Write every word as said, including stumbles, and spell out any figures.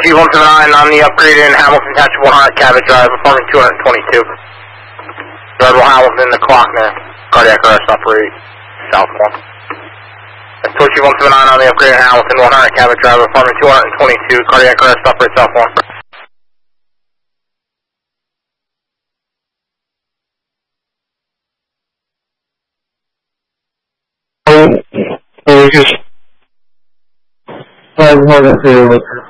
Torchy one seven nine on the upgrade in Hamilton Township one hundred Cabot Drive, apartment two twenty-two. Red Bull Hamilton, the Clockner, cardiac arrest operate, south one. That's Torchy one seven nine on the upgrade in Hamilton one hundred Cabot Drive, apartment two twenty-two, cardiac arrest operate, south one. Oh, just five hundred